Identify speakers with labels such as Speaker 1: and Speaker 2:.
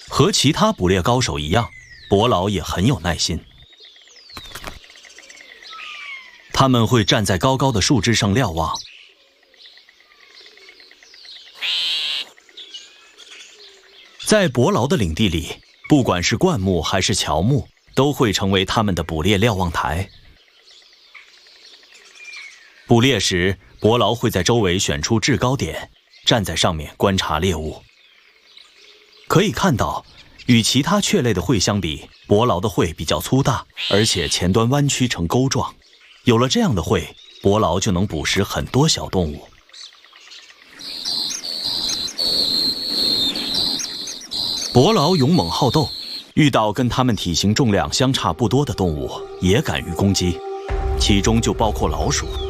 Speaker 1: 和其他捕猎高手一样，伯劳也很有耐心。他们会站在高高的树枝上瞭望。在伯劳的领地里，不管是灌木还是乔木，都会成为他们的捕猎瞭望台。捕猎时，伯劳会在周围选出制高点，站在上面观察猎物。可以看到，与其他雀类的喙相比，伯劳的喙比较粗大，而且前端弯曲成钩状。有了这样的喙，伯劳就能捕食很多小动物。伯劳勇猛好斗，遇到跟它们体型重量相差不多的动物，也敢于攻击，其中就包括老鼠。